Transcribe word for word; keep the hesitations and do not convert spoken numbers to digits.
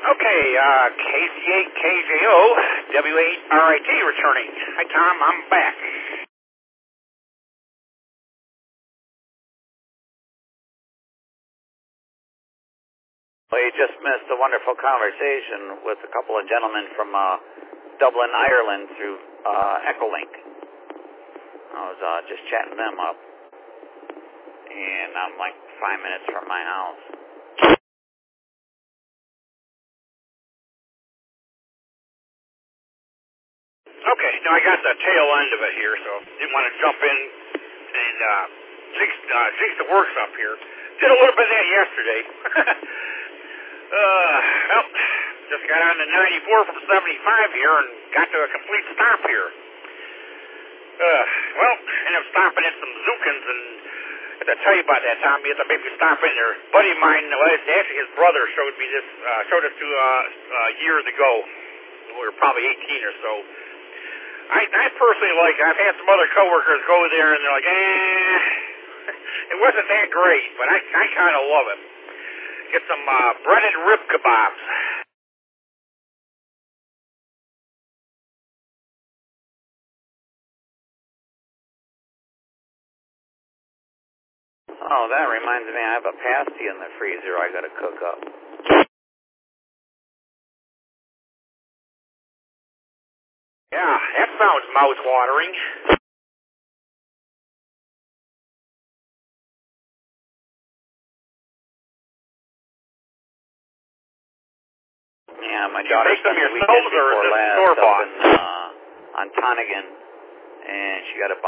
Okay, uh, K C eight K J O, W eight R I T returning. Hi, Tom, I'm back. Well, you just missed a wonderful conversation with a couple of gentlemen from uh, Dublin, Ireland through uh, Echolink. I was uh, just chatting them up, and I'm like five minutes from my house. Okay, now I got the tail end of it here, so didn't want to jump in and uh, jinx, uh, jinx the works up here. Did a little bit of that yesterday. uh, well, just got on the ninety-four from seventy-five here and got to a complete stop here. Uh, well, ended up stopping at some Zookins, and as I tell you about that, Tom, you have to maybe stop in there. A buddy of mine, well, actually his brother showed me this, uh, showed it to uh, uh, years ago. We were probably eighteen or so. I, I personally like it. I've had some other coworkers go there, and they're like, eh, it wasn't that great, but I, I kind of love it. Get some uh, breaded rib kebabs. Oh, that reminds me, I have a pasty in the freezer I got to cook up. Yeah, that sounds mouth-watering. Yeah, my daughter spent spent the the weekend before before last store-bought? up in, uh, on Tonigan, and she got a